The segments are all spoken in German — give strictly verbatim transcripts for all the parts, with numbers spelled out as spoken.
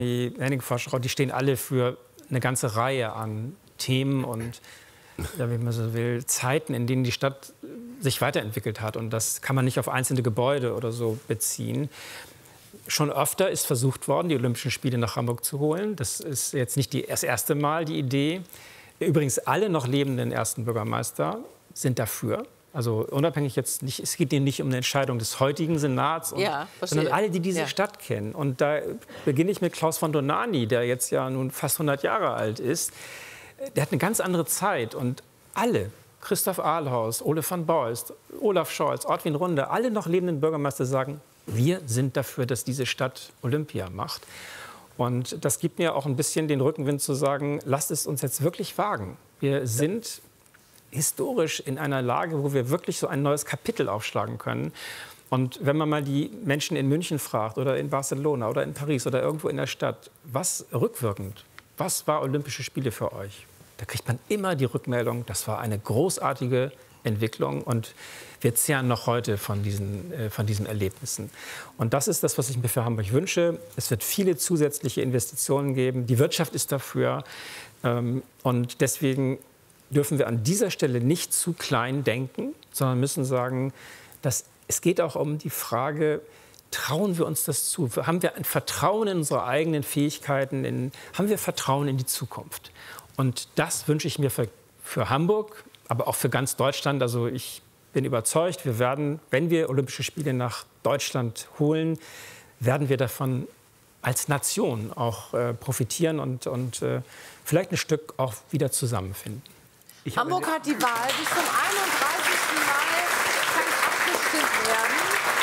die Henning-Forscher, die stehen alle für eine ganze Reihe an Themen und, ja, wie man so will, Zeiten, in denen die Stadt sich weiterentwickelt hat. Und das kann man nicht auf einzelne Gebäude oder so beziehen. Schon öfter ist versucht worden, die Olympischen Spiele nach Hamburg zu holen. Das ist jetzt nicht die, das erste Mal die Idee. Übrigens, alle noch lebenden ersten Bürgermeister sind dafür. Also unabhängig jetzt nicht, es geht nicht um eine Entscheidung des heutigen Senats, und, ja, sondern alle, die diese ja. Stadt kennen. Und da beginne ich mit Klaus von Dohnanyi, der jetzt ja nun fast hundert Jahre alt ist. Der hat eine ganz andere Zeit und alle, Christoph Ahlhaus, Ole van Beust, Olaf Scholz, Ortwin Runde, alle noch lebenden Bürgermeister sagen, wir sind dafür, dass diese Stadt Olympia macht. Und das gibt mir auch ein bisschen den Rückenwind zu sagen, lasst es uns jetzt wirklich wagen. Wir sind historisch in einer Lage, wo wir wirklich so ein neues Kapitel aufschlagen können. Und wenn man mal die Menschen in München fragt oder in Barcelona oder in Paris oder irgendwo in der Stadt, was rückwirkend, was war Olympische Spiele für euch? Da kriegt man immer die Rückmeldung, das war eine großartige Entwicklung und wir zehren noch heute von diesen, äh, von diesen Erlebnissen. Und das ist das, was ich mir für Hamburg wünsche. Es wird viele zusätzliche Investitionen geben. Die Wirtschaft ist dafür. Ähm, und deswegen dürfen wir an dieser Stelle nicht zu klein denken, sondern müssen sagen, dass es geht auch um die Frage, trauen wir uns das zu? Haben wir ein Vertrauen in unsere eigenen Fähigkeiten? In, haben wir Vertrauen in die Zukunft? Und das wünsche ich mir für, für Hamburg, aber auch für ganz Deutschland. Also ich bin überzeugt, wir werden, wenn wir Olympische Spiele nach Deutschland holen, werden wir davon als Nation auch äh, profitieren und, und äh, vielleicht ein Stück auch wieder zusammenfinden. Ich Hamburg hat die Wahl. Bis zum einunddreißigsten Mai kann abgestimmt werden.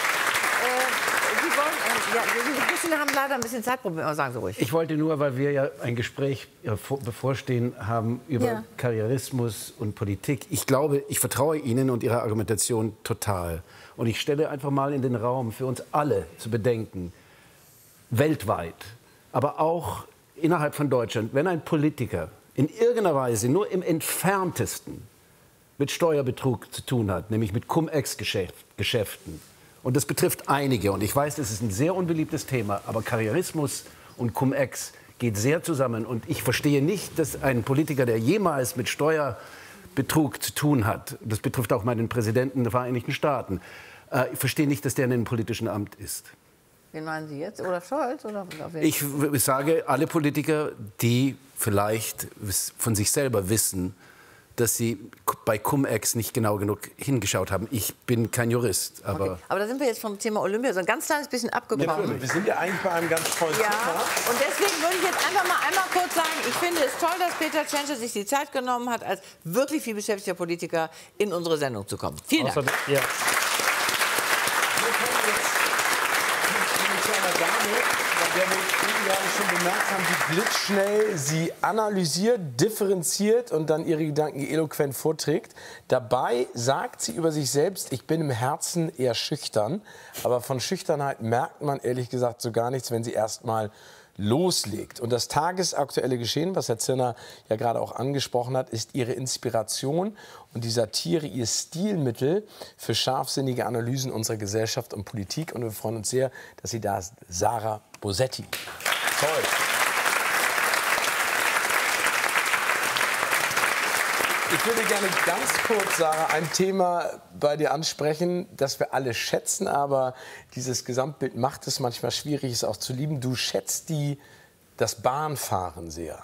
Äh, Sie wollen, äh, ja, wir haben leider ein bisschen Zeitprobleme, sagen Sie ruhig. Ich wollte nur, weil wir ja ein Gespräch äh, vor, bevorstehen haben über ja. Karrierismus und Politik. Ich glaube, ich vertraue Ihnen und Ihrer Argumentation total. Und ich stelle einfach mal in den Raum für uns alle zu bedenken, weltweit, aber auch innerhalb von Deutschland, wenn ein Politiker in irgendeiner Weise nur im Entferntesten mit Steuerbetrug zu tun hat, nämlich mit Cum-Ex-Geschäften. Und das betrifft einige. Und ich weiß, das ist ein sehr unbeliebtes Thema, aber Karrierismus und Cum-Ex geht sehr zusammen. Und ich verstehe nicht, dass ein Politiker, der jemals mit Steuerbetrug zu tun hat, das betrifft auch meinen Präsidenten der Vereinigten Staaten, äh, ich verstehe nicht, dass der in einem politischen Amt ist. Wen meinen Sie jetzt? Olaf Scholz? Oder ich sage, alle Politiker, die vielleicht von sich selber wissen, dass sie bei Cum-Ex nicht genau genug hingeschaut haben. Ich bin kein Jurist, aber... Okay. Aber da sind wir jetzt vom Thema Olympia so ein ganz kleines bisschen abgekommen. Ja, wir sind ja eigentlich bei einem ganz tollen ja. Thema. Und deswegen würde ich jetzt einfach mal einmal kurz sagen, ich finde es toll, dass Peter Tschentscher sich die Zeit genommen hat, als wirklich viel beschäftigter Politiker in unsere Sendung zu kommen. Vielen Dank. Außer, ja. Der wir eben gerade schon bemerkt haben, die blitzschnell, sie analysiert, differenziert und dann ihre Gedanken eloquent vorträgt. Dabei sagt sie über sich selbst, ich bin im Herzen eher schüchtern. Aber von Schüchternheit merkt man ehrlich gesagt so gar nichts, wenn sie erst mal loslegt. Und das tagesaktuelle Geschehen, was Herr Zirner ja gerade auch angesprochen hat, ist ihre Inspiration und die Satire ihr Stilmittel für scharfsinnige Analysen unserer Gesellschaft und Politik. Und wir freuen uns sehr, dass sie da ist, Sarah Bosetti. Toll. Ich würde gerne ganz kurz, Sarah, ein Thema bei dir ansprechen, das wir alle schätzen, aber dieses Gesamtbild macht es manchmal schwierig, es auch zu lieben. Du schätzt die, das Bahnfahren sehr.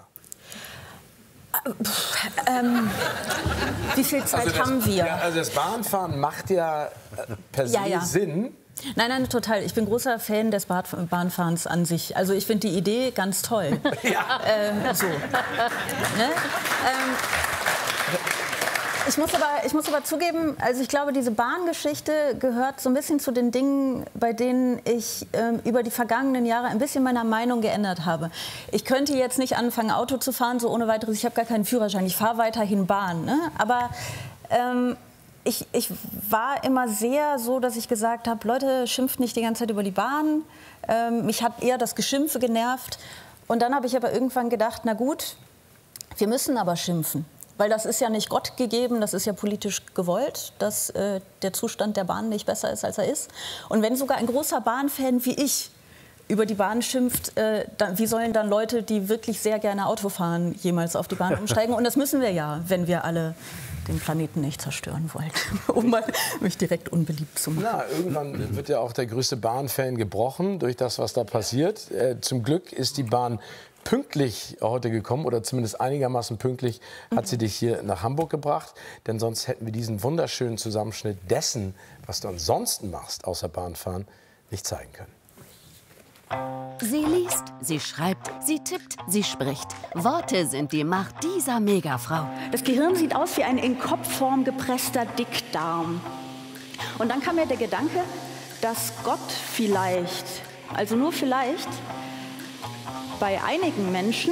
Ähm, wie viel Zeit also das, haben wir? Ja, also das Bahnfahren macht ja per se ja, ja. Sinn. Nein, nein, total. Ich bin großer Fan des Bahnfahrens an sich. Also ich finde die Idee ganz toll. Ja. Äh, so. Ne? Ähm, Ich muss, aber, ich muss aber zugeben, also ich glaube, diese Bahngeschichte gehört so ein bisschen zu den Dingen, bei denen ich ähm, über die vergangenen Jahre ein bisschen meiner Meinung geändert habe. Ich könnte jetzt nicht anfangen, Auto zu fahren, so ohne weiteres. Ich habe gar keinen Führerschein, ich fahre weiterhin Bahn. Ne? Aber ähm, ich, ich war immer sehr so, dass ich gesagt habe, Leute, schimpft nicht die ganze Zeit über die Bahn. Ähm, mich hat eher das Geschimpfe genervt. Und dann habe ich aber irgendwann gedacht, na gut, wir müssen aber schimpfen. Weil das ist ja nicht Gott gegeben, das ist ja politisch gewollt, dass äh, der Zustand der Bahn nicht besser ist, als er ist. Und wenn sogar ein großer Bahnfan wie ich über die Bahn schimpft, äh, dann, wie sollen dann Leute, die wirklich sehr gerne Auto fahren, jemals auf die Bahn umsteigen? Und das müssen wir ja, wenn wir alle den Planeten nicht zerstören wollen, um mal mich direkt unbeliebt zu machen. Na, irgendwann wird ja auch der größte Bahnfan gebrochen durch das, was da passiert. Äh, zum Glück ist die Bahn pünktlich heute gekommen, oder zumindest einigermaßen pünktlich hat sie dich hier nach Hamburg gebracht. Denn sonst hätten wir diesen wunderschönen Zusammenschnitt dessen, was du ansonsten machst, außer Bahnfahren, nicht zeigen können. Sie liest, sie schreibt, sie tippt, sie spricht. Worte sind die Macht dieser Megafrau. Das Gehirn sieht aus wie ein in Kopfform gepresster Dickdarm. Und dann kam mir der Gedanke, dass Gott vielleicht, also nur vielleicht, bei einigen Menschen...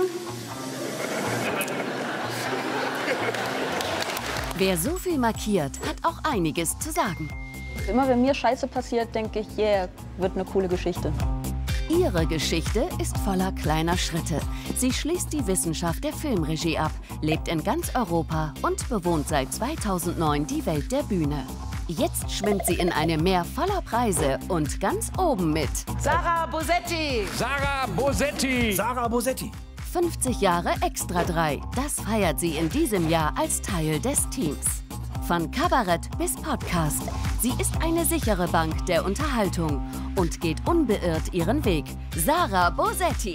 Wer so viel markiert, hat auch einiges zu sagen. Immer wenn mir Scheiße passiert, denke ich, yeah, wird eine coole Geschichte. Ihre Geschichte ist voller kleiner Schritte. Sie schließt die Wissenschaft der Filmregie ab, lebt in ganz Europa und bewohnt seit zweitausendneun die Welt der Bühne. Jetzt schwimmt sie in einem Meer voller Preise und ganz oben mit Sarah Bosetti! Sarah Bosetti! Sarah Bosetti! fünfzig Jahre Extra drei. Das feiert sie in diesem Jahr als Teil des Teams. Von Kabarett bis Podcast. Sie ist eine sichere Bank der Unterhaltung und geht unbeirrt ihren Weg. Sarah Bosetti.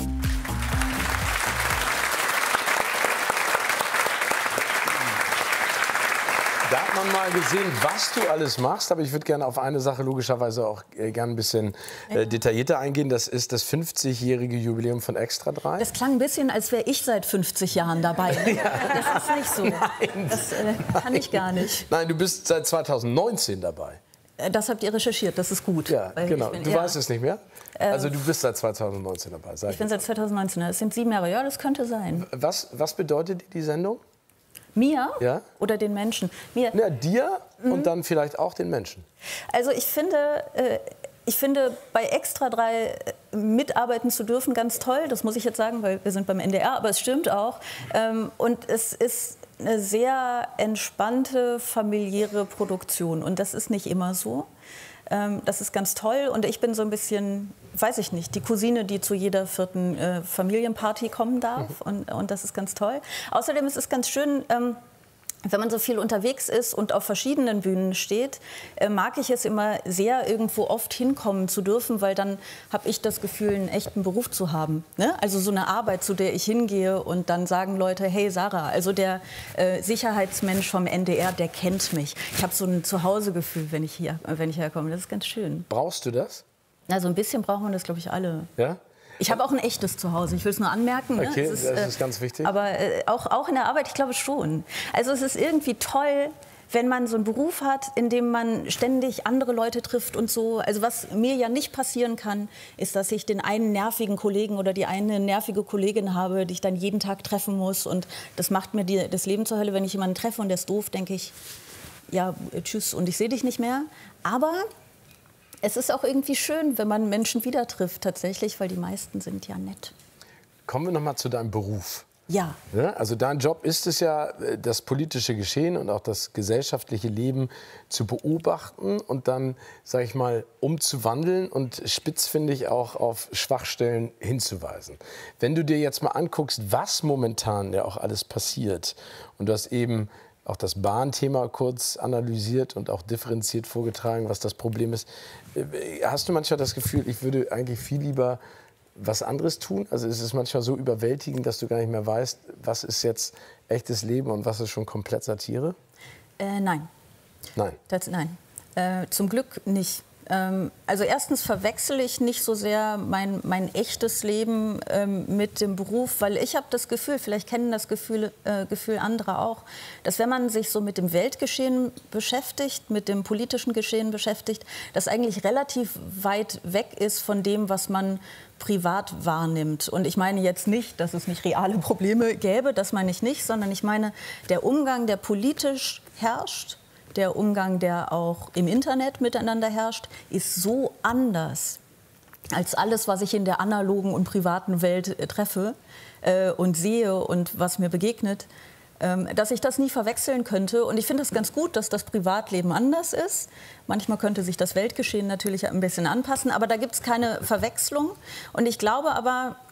Da hat man mal gesehen, was du alles machst, aber ich würde gerne auf eine Sache logischerweise auch äh, gerne ein bisschen äh, detaillierter eingehen. Das ist das fünfzigjährige Jubiläum von Extra drei. Das klang ein bisschen, als wäre ich seit fünfzig Jahren dabei. Ja. Das ist nicht so. Nein. Das äh, kann ich gar nicht. Nein, du bist seit zweitausendneunzehn dabei. Das habt ihr recherchiert, das ist gut. Ja, genau. Bin, du ja. weißt es nicht mehr? Also du bist seit zweitausendneunzehn dabei. Sag ich bin seit zweitausendneunzehn, das sind sieben Jahre. Ja, das könnte sein. Was, was bedeutet die Sendung? Mir ja? oder den Menschen? Mir. Ja, dir mhm. und dann vielleicht auch den Menschen. Also ich finde, äh, ich finde bei Extra drei mitarbeiten zu dürfen ganz toll. Das muss ich jetzt sagen, weil wir sind beim N D R, aber es stimmt auch. Ähm, und es ist eine sehr entspannte, familiäre Produktion. Und das ist nicht immer so. Ähm, das ist ganz toll. Und ich bin so ein bisschen, weiß ich nicht, die Cousine, die zu jeder vierten äh, Familienparty kommen darf. Mhm. Und, und das ist ganz toll. Außerdem ist es ganz schön... Ähm, Wenn man so viel unterwegs ist und auf verschiedenen Bühnen steht, äh, mag ich es immer sehr, irgendwo oft hinkommen zu dürfen, weil dann habe ich das Gefühl, einen echten Beruf zu haben. Ne? Also so eine Arbeit, zu der ich hingehe und dann sagen Leute, hey Sarah, also der äh, Sicherheitsmensch vom N D R, der kennt mich. Ich habe so ein Zuhausegefühl, wenn ich hier, wenn ich herkomme. Das ist ganz schön. Brauchst du das? Also ein bisschen brauchen wir das, glaube ich, alle. Ja? Ich habe auch ein echtes Zuhause, ich will es nur anmerken. Ne? Okay, ist, das ist ganz wichtig. Aber äh, auch, auch in der Arbeit, ich glaube schon. Also es ist irgendwie toll, wenn man so einen Beruf hat, in dem man ständig andere Leute trifft und so. Also was mir ja nicht passieren kann, ist, dass ich den einen nervigen Kollegen oder die eine nervige Kollegin habe, die ich dann jeden Tag treffen muss. Und das macht mir die, das Leben zur Hölle. Wenn ich jemanden treffe und der ist doof, denke ich, ja, tschüss und ich sehe dich nicht mehr. Aber... es ist auch irgendwie schön, wenn man Menschen wieder trifft, tatsächlich, weil die meisten sind ja nett. Kommen wir noch mal zu deinem Beruf. Ja. Ja, also dein Job ist es ja, das politische Geschehen und auch das gesellschaftliche Leben zu beobachten und dann, sage ich mal, umzuwandeln und spitzfindig auch auf Schwachstellen hinzuweisen. Wenn du dir jetzt mal anguckst, was momentan ja auch alles passiert, und du hast eben auch das Bahnthema kurz analysiert und auch differenziert vorgetragen, was das Problem ist. Hast du manchmal das Gefühl, ich würde eigentlich viel lieber was anderes tun? Also ist es manchmal so überwältigend, dass du gar nicht mehr weißt, was ist jetzt echtes Leben und was ist schon komplett Satire? Äh, nein. Nein? Das, nein. Äh, zum Glück nicht. Ähm, also erstens verwechsel ich nicht so sehr mein, mein echtes Leben ähm, mit dem Beruf, weil ich habe das Gefühl, vielleicht kennen das Gefühl, äh, Gefühl andere auch, dass wenn man sich so mit dem Weltgeschehen beschäftigt, mit dem politischen Geschehen beschäftigt, das eigentlich relativ weit weg ist von dem, was man privat wahrnimmt. Und ich meine jetzt nicht, dass es nicht reale Probleme gäbe, das meine ich nicht, sondern ich meine, der Umgang, der politisch herrscht, der Umgang, der auch im Internet miteinander herrscht, ist so anders als alles, was ich in der analogen und privaten Welt äh, treffe äh, und sehe und was mir begegnet. ähm, dass ich das nie verwechseln könnte. Und ich finde es ganz gut, dass das Privatleben anders ist. Manchmal könnte sich das Weltgeschehen natürlich ein bisschen anpassen, aber da gibt es keine Verwechslung. Und ich glaube aber,